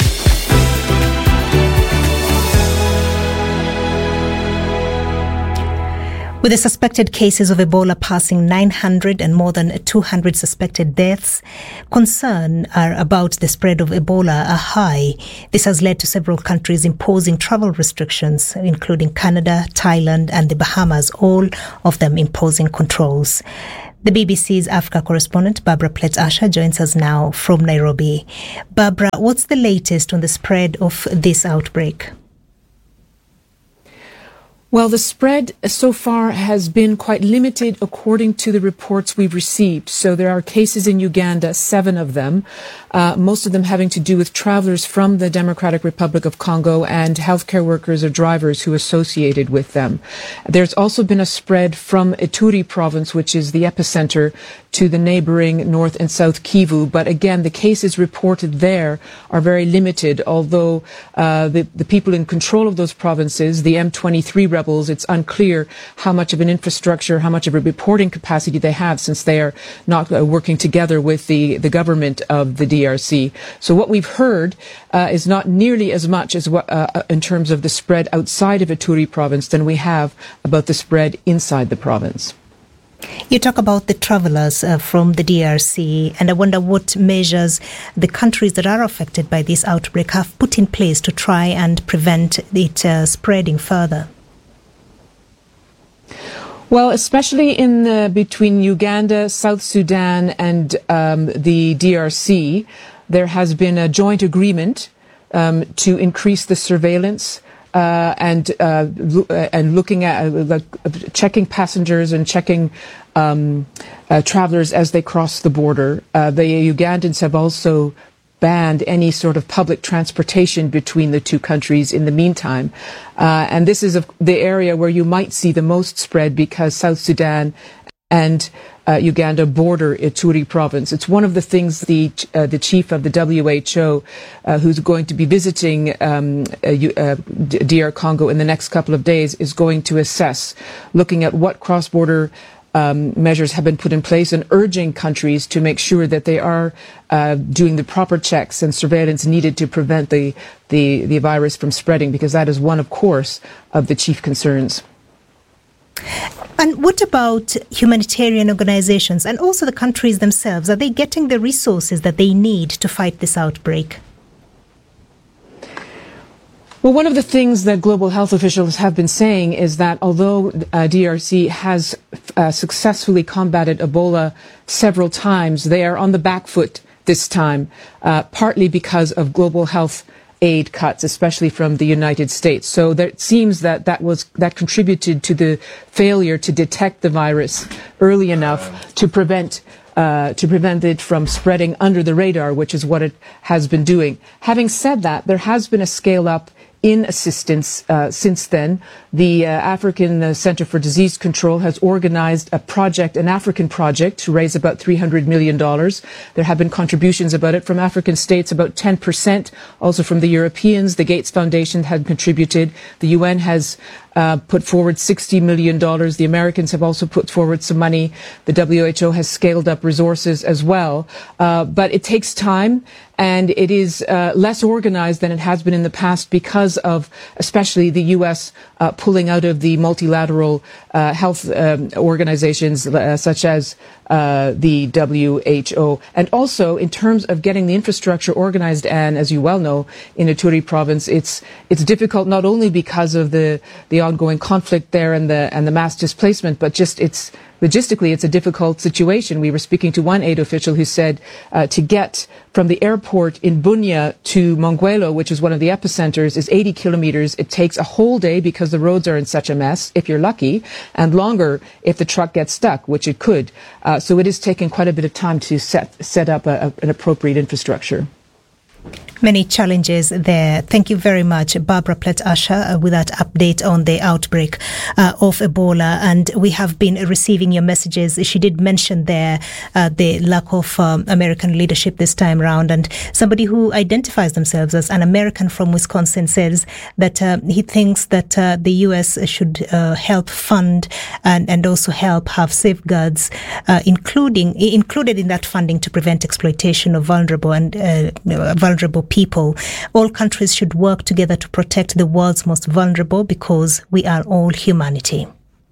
With the suspected cases of Ebola passing nine hundred and more than two hundred suspected deaths, concern are about the spread of Ebola are high. This has led to several countries imposing travel restrictions, including Canada, Thailand and the Bahamas, all of them imposing controls. The B B C's Africa correspondent Barbara Plett-Asher joins us now from Nairobi. Barbara, what's the latest on the spread of this outbreak? Well, the spread so far has been quite limited according to the reports we've received. So there are cases in Uganda, seven of them, uh, most of them having to do with travelers from the Democratic Republic of Congo and healthcare workers or drivers who associated with them. There's also been a spread from Ituri province, which is the epicenter, to the neighboring North and South Kivu. But again, the cases reported there are very limited, although uh, the, the people in control of those provinces, the M twenty-three rebels, it's unclear how much of an infrastructure, how much of a reporting capacity they have, since they are not uh, working together with the, the government of the D R C. So what we've heard uh, is not nearly as much as what, uh, in terms of the spread outside of Ituri province than we have about the spread inside the province. You talk about the travelers uh, from the D R C, and I wonder what measures the countries that are affected by this outbreak have put in place to try and prevent it uh, spreading further. Well, especially in the, between Uganda, South Sudan and um, the D R C, there has been a joint agreement um, to increase the surveillance Uh, and uh, lo- uh, and looking at uh, like, uh, checking passengers and checking um, uh, travelers as they cross the border. Uh, the Ugandans have also banned any sort of public transportation between the two countries in the meantime. Uh, and this is a, the area where you might see the most spread, because South Sudan and uh, Uganda border Ituri province. It's one of the things the uh, the chief of the W H O, uh, who's going to be visiting um, uh, uh, D R Congo in the next couple of days, is going to assess, looking at what cross-border um, measures have been put in place and urging countries to make sure that they are uh, doing the proper checks and surveillance needed to prevent the, the, the virus from spreading, because that is one, of course, of the chief concerns. And what about humanitarian organizations and also the countries themselves? Are they getting the resources that they need to fight this outbreak? Well, one of the things that global health officials have been saying is that although uh, D R C has uh, successfully combated Ebola several times, they are on the back foot this time, uh, partly because of global health aid cuts, especially from the United States. So there, it seems that that was that contributed to the failure to detect the virus early enough to prevent uh, to prevent it from spreading under the radar, which is what it has been doing. Having said that, there has been a scale up in assistance uh, since then. The uh, African uh, Center for Disease Control has organized a project, an African project, to raise about three hundred million dollars. There have been contributions about it from African states, about ten percent, also from the Europeans. The Gates Foundation had contributed. The U N has uh, put forward sixty million dollars. The Americans have also put forward some money. The W H O has scaled up resources as well. Uh, but it takes time, and it is uh, less organized than it has been in the past because of especially the U S uh, pulling out of the multilateral uh, health um, organizations uh, such as uh, the W H O. And also in terms of getting the infrastructure organized, and as you well know, in Ituri province, it's it's difficult not only because of the the ongoing conflict there and the and the mass displacement, but just it's logistically, it's a difficult situation. We were speaking to one aid official who said uh, to get from the airport in Bunia to Monguelo, which is one of the epicenters, is eighty kilometers. It takes a whole day because the roads are in such a mess, if you're lucky, and longer if the truck gets stuck, which it could. Uh, so it is taking quite a bit of time to set set up a, a, an appropriate infrastructure. Many challenges there. Thank you very much, Barbara Plett-Usher, uh, with that update on the outbreak uh, of Ebola. And we have been receiving your messages. She did mention there uh, the lack of um, American leadership this time around. And somebody who identifies themselves as an American from Wisconsin says that uh, he thinks that uh, the U S should uh, help fund and, and also help have safeguards, uh, including included in that funding to prevent exploitation of vulnerable and uh, vulnerable people. All countries should work together to protect the world's most vulnerable because we are all humanity.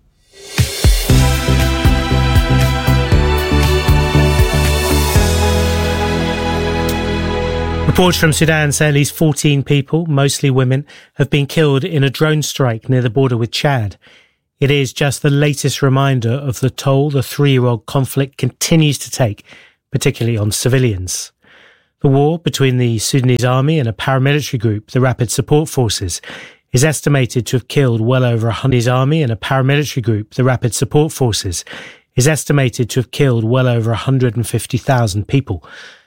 Reports from Sudan say at least fourteen people, mostly women, have been killed in a drone strike near the border with Chad. It is just the latest reminder of the toll the three-year-old conflict continues to take, particularly on civilians. The war between the Sudanese army and a paramilitary group, the Rapid Support Forces, is estimated to have killed well over a hundred. Army and a paramilitary group, the Rapid Support Forces, is estimated to have killed well over one hundred fifty thousand people